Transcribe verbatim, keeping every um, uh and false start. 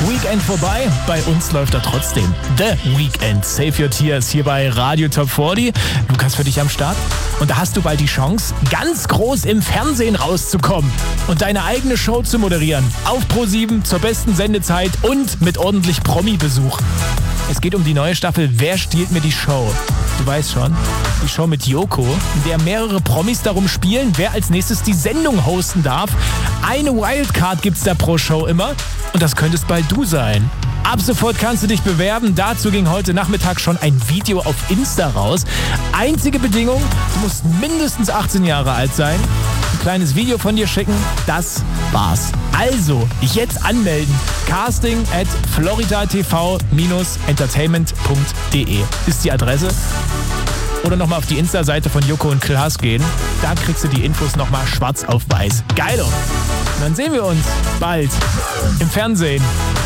Weekend vorbei, bei uns läuft er trotzdem. The Weekend, Save Your Tears, hier bei Radio Top vierzig. Lukas für dich am Start. Und da hast du bald die Chance, ganz groß im Fernsehen rauszukommen und deine eigene Show zu moderieren. Auf ProSieben zur besten Sendezeit und mit ordentlich Promi-Besuch. Es geht um die neue Staffel Wer stiehlt mir die Show? Du weißt schon, die Show mit Joko, in der mehrere Promis darum spielen, wer als nächstes die Sendung hosten darf. Eine Wildcard gibt's da pro Show immer und das könntest bald du sein. Ab sofort kannst du dich bewerben. Dazu ging heute Nachmittag schon ein Video auf Insta raus. Einzige Bedingung, du musst mindestens achtzehn Jahre alt sein, ein kleines Video von dir schicken, das war's. Also, jetzt anmelden. casting at floridatv entertainment punkt de ist die Adresse. Oder nochmal auf die Insta-Seite von Joko und Klaas gehen. Da kriegst du die Infos nochmal schwarz auf weiß. Geilo! Und dann sehen wir uns bald im Fernsehen.